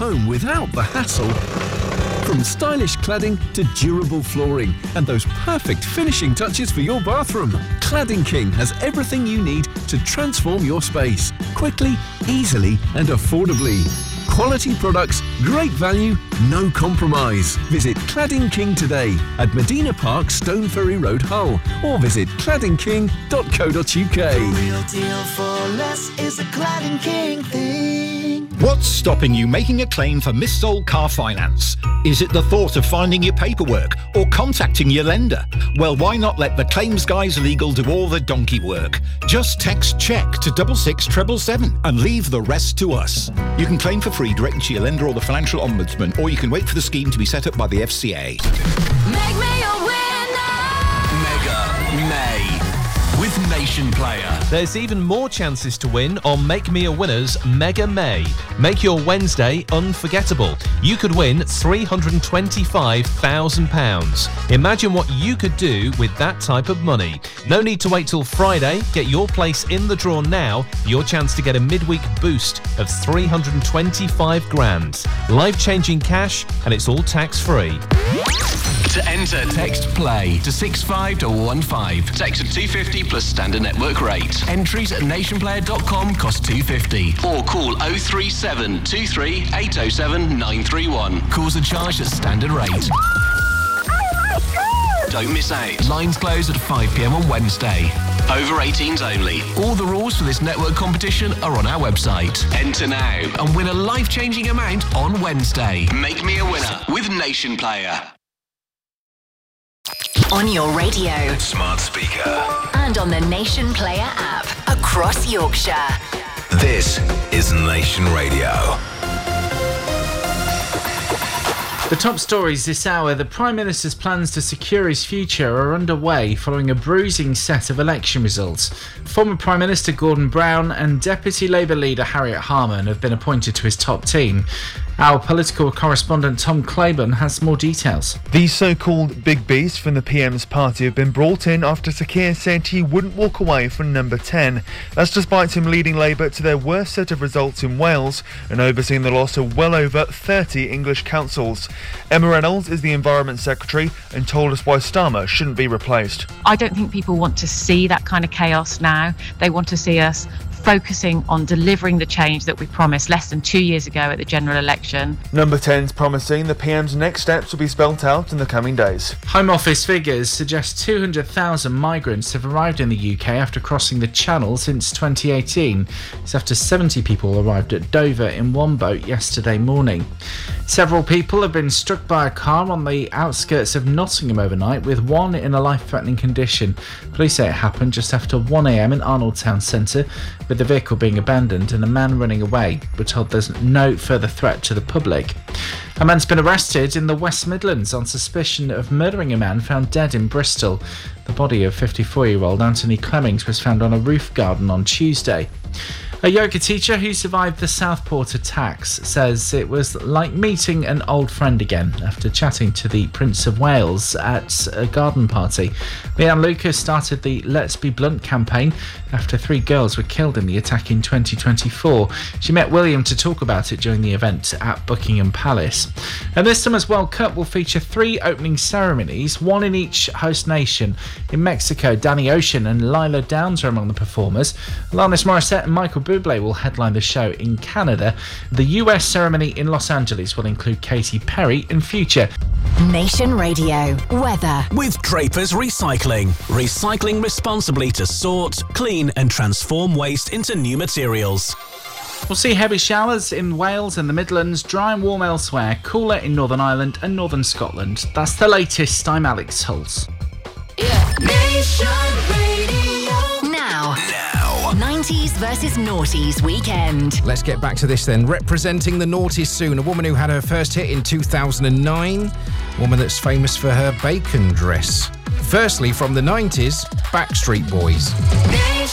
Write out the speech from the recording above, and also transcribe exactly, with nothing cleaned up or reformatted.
home without the hassle. From stylish cladding to durable flooring and those perfect finishing touches for your bathroom, Cladding King has everything you need to transform your space quickly, easily and affordably. Quality products, great value, no compromise. Visit Cladding King today at Medina Park, Stone Ferry Road, Hull, or visit cladding king dot co dot uk. The real deal for less is a Cladding King thing. What's stopping you making a claim for missold car finance? Is it the thought of finding your paperwork or contacting your lender? Well, why not let the Claims Guys Legal do all the donkey work? Just text CHECK to double six seven seven seven and leave the rest to us. You can claim for free directly to your lender or the Financial Ombudsman, or you can wait for the scheme to be set up by the F C A. Make me a winner! Mega May with Nation Player. There's even more chances to win on Make Me a Winner's Mega May. Make your Wednesday unforgettable. You could win three hundred twenty-five thousand pounds. Imagine what you could do with that type of money. No need to wait till Friday. Get your place in the draw now. Your chance to get a midweek boost of three hundred twenty-five grand. Life-changing cash, and it's all tax-free. To enter, text PLAY to six five to one five. Text at two fifty plus standard network rate. Entries at nation player dot com cost two fifty. Or call oh three seven two three eight oh seven nine three one. Calls are charged at standard rate. Don't miss out. Lines close at five p m on Wednesday. Over eighteens only. All the rules for this network competition are on our website. Enter now and win a life-changing amount on Wednesday. Make me a winner with Nation Player. On your radio. Smart speaker. And on the Nation Player app. Across Yorkshire. This is Nation Radio. The top stories this hour. The Prime Minister's plans to secure his future are underway following a bruising set of election results. Former Prime Minister Gordon Brown and Deputy Labour leader Harriet Harman have been appointed to his top team. Our political correspondent Tom Claiborne has more details. These so-called big beasts from the P M's party have been brought in after Sir Keir said he wouldn't walk away from number ten. That's despite him leading Labour to their worst set of results in Wales and overseeing the loss of well over thirty English councils. Emma Reynolds is the Environment Secretary and told us why Starmer shouldn't be replaced. I don't think people want to see that kind of chaos now. They want to see us focusing on delivering the change that we promised less than two years ago at the general election. Number ten's promising the P M's next steps will be spelt out in the coming days. Home Office figures suggest two hundred thousand migrants have arrived in the U K after crossing the Channel since twenty eighteen. It's after seventy people arrived at Dover in one boat yesterday morning. Several people have been struck by a car on the outskirts of Nottingham overnight, with one in a life-threatening condition. Police say it happened just after one a m in Arnold Town Centre, with the vehicle being abandoned and a man running away. We're told there's no further threat to the public. A man's been arrested in the West Midlands on suspicion of murdering a man found dead in Bristol. The body of fifty-four-year-old Anthony Clemmings was found on a roof garden on Tuesday. A yoga teacher who survived the Southport attacks says it was like meeting an old friend again after chatting to the Prince of Wales at a garden party. Leanne Lucas started the Let's Be Blunt campaign after three girls were killed in the attack in twenty twenty-four. She met William to talk about it during the event at Buckingham Palace. And this summer's World Cup will feature three opening ceremonies, one in each host nation. In Mexico, Danny Ocean and Lila Downs are among the performers. Alanis Morissette and Michael Bublé will headline the show in Canada. The U S ceremony in Los Angeles will include Katy Perry and Future. Nation Radio weather. With Draper's Recycling. Recycling responsibly to sort, clean and transform waste into new materials. We'll see heavy showers in Wales and the Midlands, dry and warm elsewhere, cooler in Northern Ireland and Northern Scotland. That's the latest. I'm Alex Hulse. Yeah. Nation Radio. Now. Now. nineties versus noughties weekend. Let's get back to this then. Representing the noughties soon, a woman who had her first hit in two thousand nine, a woman that's famous for her bacon dress. Firstly, from the nineties, Backstreet Boys.